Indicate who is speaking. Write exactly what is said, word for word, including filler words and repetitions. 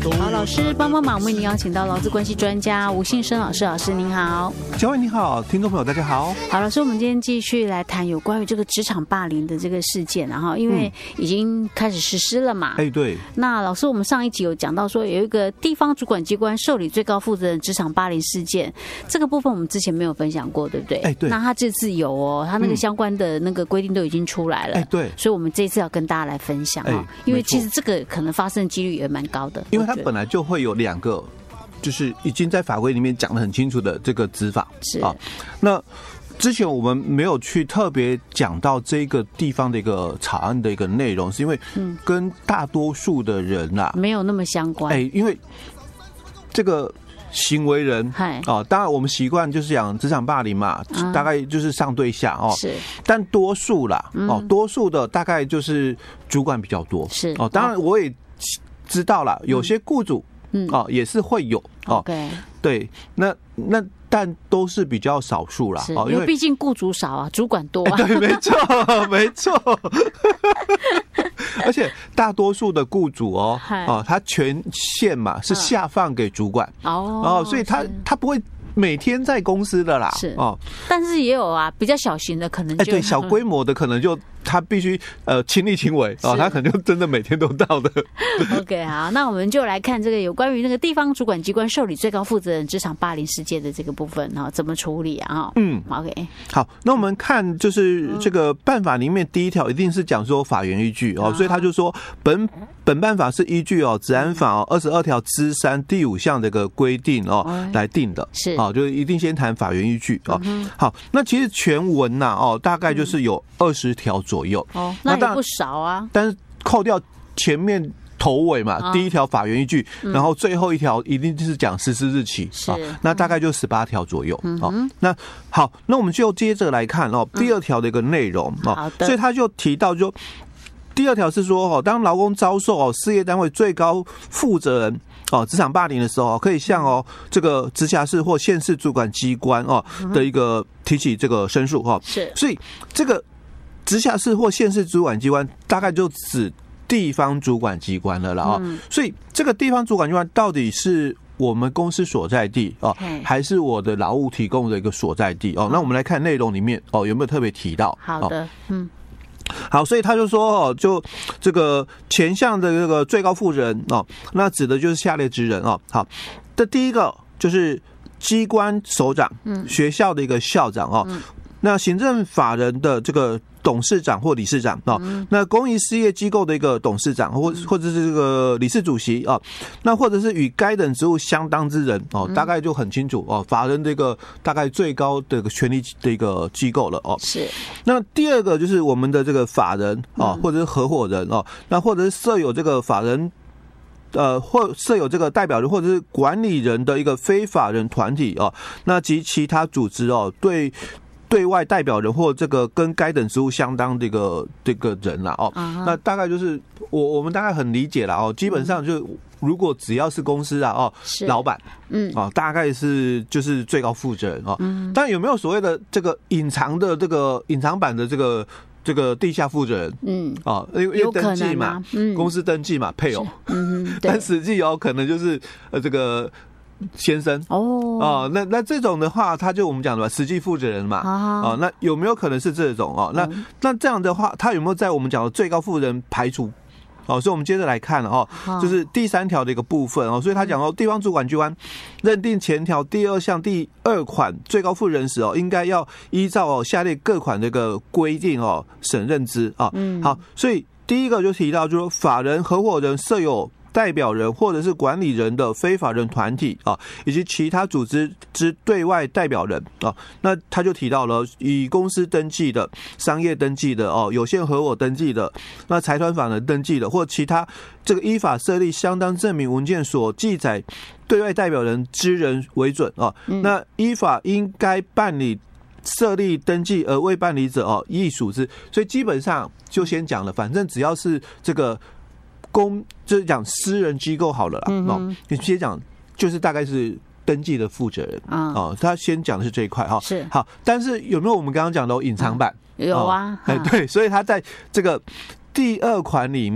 Speaker 1: 好，老师帮帮忙，为您邀请到劳资关系专家吴信生老师，老师您好。
Speaker 2: 小伟你好，听众朋友大家好。
Speaker 1: 好，老师，我们今天继续来谈有关于这个职场霸凌的这个事件，然后因为已经开始实施了嘛。哎、嗯，
Speaker 2: 对。
Speaker 1: 那老师，我们上一集有讲到说有一个地方主管机关受理最高负责人职场霸凌事件，这个部分我们之前没有分享过，对不对？哎，对。那他这次有哦，他那个相关的那个规定都已经出来了。哎、嗯，对。所以我们这次要跟大家来分享哦，因为其实这个可能发生的几率也蛮高的，
Speaker 2: 因为它本来就会有两个。就是已经在法规里面讲得很清楚的这个执法是啊，那之前我们没有去特别讲到这个地方的一个草案的一个内容，是因为跟大多数的人啊、嗯、
Speaker 1: 没有那么相关。哎，
Speaker 2: 因为这个行为人啊，当然我们习惯就是讲职场霸凌嘛，嗯、大概就是上对下哦，是，但多数啦哦，多数的大概就是主管比较多是哦，当然我也知道啦，有些雇主。嗯哦，也是会有哦。Okay. 对，那那但都是比较少数啦。
Speaker 1: 哦，因为毕竟雇主少啊，主管多啊。
Speaker 2: 欸、对，没错，没错。而且大多数的雇主哦，哦，他权限嘛是下放给主管哦，哦，所以他他不会。每天在公司的啦，
Speaker 1: 是哦，但是也有啊，比较小型的可能就，哎、欸，
Speaker 2: 对，小规模的可能就他必须呃亲力亲为哦，他可能就真的每天都到的。
Speaker 1: OK， 好，那我们就来看这个有关于那个地方主管机关受理最高负责人职场霸凌事件的这个部分哈、哦，怎么处理啊？哈，嗯 ，OK，
Speaker 2: 好，那我们看就是这个办法里面第一条一定是讲说法源依据哦，所以他就说本本办法是依据哦治安法哦二十二条之三第五项这个规定哦来定的，是啊。就是一定先谈法源依据哦。嗯、好，那其实全文呐、啊、哦，大概就是有二十条左右。哦，
Speaker 1: 那也不少啊。
Speaker 2: 但是扣掉前面头尾嘛，哦、第一条法源依据，嗯、然后最后一条一定就是讲实施日期啊、哦，那大概就十八条左右。嗯、哦，那好，那我们就接着来看哦，第二条的一个内容哦。好的。所以他就提到就。第二条是说，哦，当劳工遭受哦事业单位最高负责人哦职场霸凌的时候，可以向哦这个直辖市或县市主管机关哦的一个提起这个申诉哈。是，所以这个直辖市或县市主管机关大概就指地方主管机关了啦哦。嗯、所以这个地方主管机关到底是我们公司所在地哦，还是我的劳务提供的一个所在地哦？那我们来看内容里面哦有没有特别提到？
Speaker 1: 好的，嗯。
Speaker 2: 好，所以他就说哦，就这个前项的这个最高负责人哦，那指的就是下列之人哦。好，这第一个就是机关首长，嗯，学校的一个校长哦，嗯、那行政法人的这个董事长或理事长哦，嗯、那公益事业机构的一个董事长或或者是这个理事主席哦，那或者是与该等职务相当之人哦，大概就很清楚哦，法人这个大概最高的权力的一个机构了哦。是。那第二个就是我们的这个法人哦，或者是合伙人哦，那或者是设有这个法人。呃，或设有这个代表人或者是管理人的一个非法人团体哦，那及其他组织哦，对对外代表人或这个跟该等职务相当这个这个人啦哦， uh-huh. 那大概就是我我们大概很理解啦哦，基本上就如果只要是公司啊哦，老板嗯哦，大概是就是最高负责人哦，嗯，但有没有所谓的这个隐藏的这个隐藏版的这个？这个地下负责人，嗯，啊，因为登记嘛，嗯，公司登记嘛，配偶，嗯，但实际有可能就是呃这个先生哦，啊，那那这种的话，他就我们讲的吧，实际负责人嘛，啊，那有没有可能是这种哦？那那这样的话，他有没有在我们讲的最高负责人排除？哦，所以我们接着来看了哦，就是第三条的一个部分哦，所以他讲哦，地方主管机关认定前条第二项第二款最高负责人时哦，应该要依照哦下列各款这个规定哦审认之啊。嗯，好，所以第一个就提到，就是说法人、合伙人设有代表人或者是管理人的非法人团体啊，以及其他组织之对外代表人啊，那他就提到了以公司登记的、商业登记的哦、有限合伙登记的、那财团法人登记的，或其他这个依法设立相当证明文件所记载对外代表人之人为准啊。那依法应该办理设立登记而未办理者哦，亦属之。所以基本上就先讲了，反正只要是这个。公就是讲私人机构好了啦，嗯、哦，你先讲就是大概是登记的负责人啊、嗯哦，他先讲的是这一块哈，是好，但是有没有我们刚刚讲的隐藏版？
Speaker 1: 有啊，
Speaker 2: 哎、哦，对，所以他在这个第二款里面。